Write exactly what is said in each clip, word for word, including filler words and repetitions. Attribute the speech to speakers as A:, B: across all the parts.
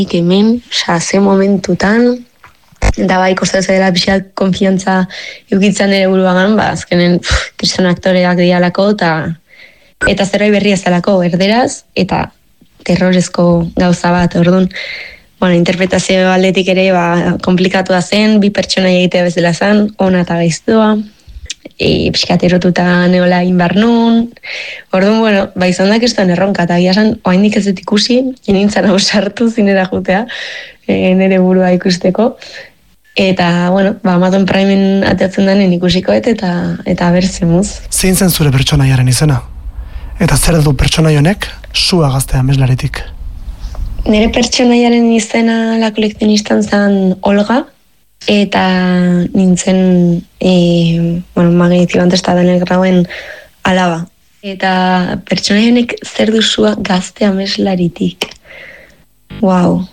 A: Ik hemen, oza, ze momentutan, eta bai, kostatzen dela pixat konfiantza eukitzen ere buruagan, ba, azkenen, pff, kriston aktoreak dialako, eta eta zerbait berria zelako, erderaz, eta terrorezko gauza bat, orduan, bueno, interpretazio aldetik ere, ba, komplikatua zen, bi pertsona egitea bezala zen, ona eta gaiztua, e, pixkat erotuta neola inbar nun, orduan, bueno, ba, izan da kestuan erronka, eta gira zen, oaindik ez dut ikusi, nintzen hau sartu zinera jutea, e, nire burua ikusteko, eta, bueno, ba, Amazon Primen ateatzen denen ikusikoet, eta, eta berzemuz.
B: Zein zen zure pertsonaiaren izena? Eta zer du pertsonai honek Sua Gazte ameslaretik?
A: Nire pertsonaiaren izena la kolekzionistan zen Olga, eta nintzen, e, bueno, Magnetibantez eta Daniel Grauen alaba. Eta pertsonaianek zer du Sua Gazte ameslaritik. Wow.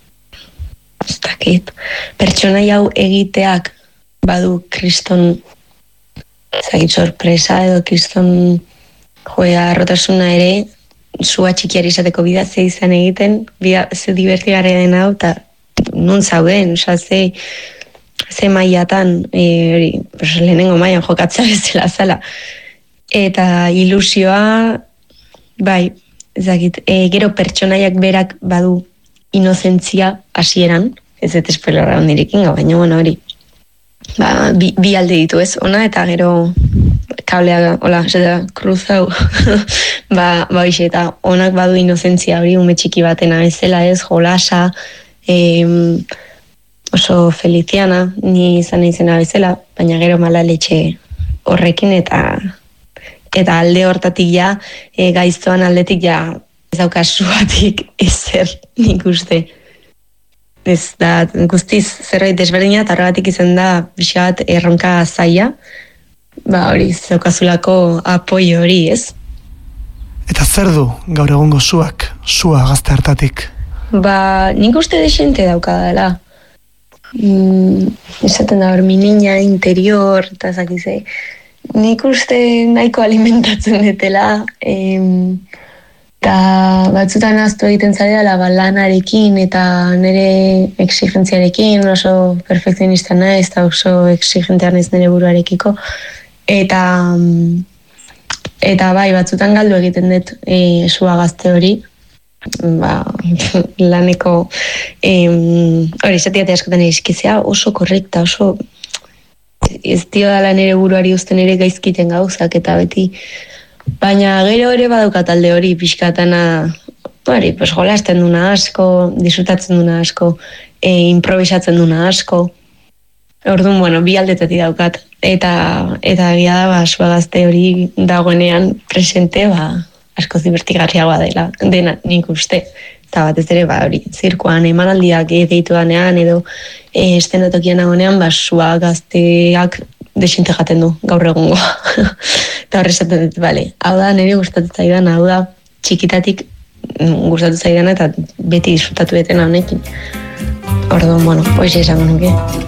A: Ez dakit. Pertsonai hau egiteak badu kriston ezagit sorpresa edo kriston joea rotasuna ere Sua txikiari izateko bida ze izan egiten, bida ze divertigarria den hau, eta nun zauden, oza, ze, ze mailatan, e, hori, pues, lehenengo mailan jokatza bezala zala. Eta ilusioa, bai, ezagit, e, gero pertsonaiak berak badu inozentzia hasieran, ez dut espoilerra hondirekin, baina bueno, hori, ba, bi, bi alde ditu ez, ona, eta gero kablea, hola, zeta, kruzau, ba, ba, hoxe, eta onak badu inozentzia hori, ume txiki batena bezala ez, jolasa, em, oso Feliziana, ni izan izena bezala, baina gero malaletxe horrekin, eta eta alde hortatik ja, e, gaiztoan aldetik ja, ez dauka Suatik ezer nik uste. Ez da, guztiz zerbait desberdina, eta horregatik izan da pixkat erronka zaila, ba hori, zeukazulako apoio hori, ez?
B: Eta zer du gaur egungo Suak, Sua Gazte hartatik?
A: Ba, nik uste desente daukadala. Mm, esaten da hor, mi niña interior, eta zakizei. Nik uste nahiko alimentatzen detela, em, eta batzutan aztu egiten zareala ba, lanarekin eta nire exigentziarekin, oso perfekzionista naiz eta oso exigentea naiz nire buruarekiko. Eta, eta bai, batzutan galdu egiten dut e, Sua Gazte hori, ba, laneko em, hori, zatiate askotan erizkizea, oso korrekta, oso ez dio dala nire buruari uzten ere gaizkiten gauzak, eta beti baina gero ere badaukat alde hori pixkatana, hori, pues jolasten duna asko, disfrutatzen duna asko, e, improvisatzen duna asko. Orduan, bueno, bi aldetatik daukat. Eta eta egia da, ba, Sua Gazte hori dagoenean presente, ba, asko divertigarriagoa dela, dena nik uste. Eta batez ere, ba, hori, zirkoan, emanaldiak egeitu danean, edo e, estenatokian nagoenean, ba, Sua Gazteak desinte jaten du, gaur egungo. Eta horre esaten dut, bale, hau da, nire gustatzen zaidan, hau da, txikitatik gustatu zaidan eta beti disfrutatu detena honekin. Orduan, bueno, hoxe esango nuke.